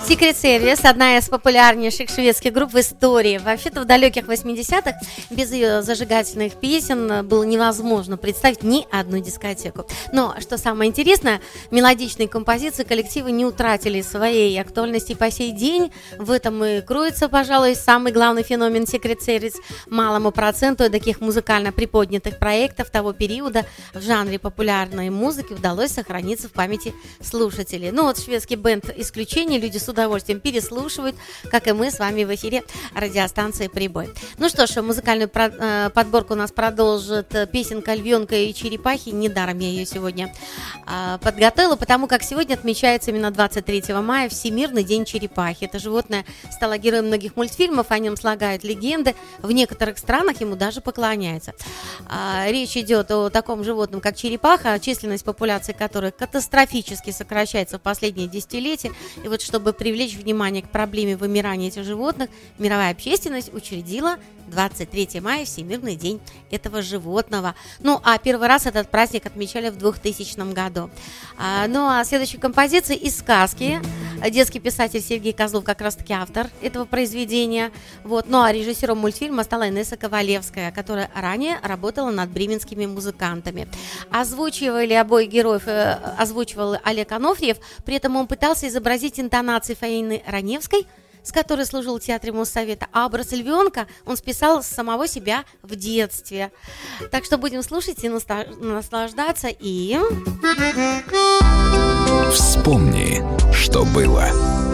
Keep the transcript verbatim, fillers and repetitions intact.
Secret Service – одна из популярнейших шведских групп в истории. Вообще-то в далеких восьмидесятых без ее зажигательных песен было невозможно представить ни одну дискотеку. Но, что самое интересное, мелодичные композиции коллектива не утратили своей актуальности по сей день. В этом и кроется, пожалуй, самый главный феномен Secret Service. Малому проценту таких музыкально приподнятых проектов того периода в жанре популярной музыки удалось сохраниться в памяти слушателей. Ну вот шведский бенд исключение, люди с удовольствием переслушивают, как и мы с вами в эфире радиостанции «Прибой». Ну что ж, музыкальную про- подборку у нас продолжит песенка «Львенка и черепахи». Недаром я ее сегодня э, подготовила, потому как сегодня отмечается именно двадцать третьего мая Всемирный день черепахи. Это животное стало героем многих мультфильмов, о нем слагают легенды. В некоторых странах ему даже поклоняются. Э, речь идет о таком животном, как черепаха, численность популяции которой катастрофически сокращается в последние десятилетия. И вот чтобы привлечь внимание к проблеме вымирания этих животных, мировая общественность учредила двадцать третьего мая Всемирный день этого животного. Ну, а первый раз этот праздник отмечали в двухтысячном году. А, ну, а следующая композиция из сказки. Детский писатель Сергей Козлов как раз-таки автор этого произведения. Вот. Ну, а режиссером мультфильма стала Инесса Ковалевская, которая ранее работала над бременскими музыкантами. Озвучивали обоих героев, э, озвучивал Олег Анофриев, при этом он пытался изобразить интонации Фаины Раневской, с которой служил в театре Моссовета, а образ львенка он списал с самого себя в детстве. Так что будем слушать и наслаждаться. И... Вспомни, что было.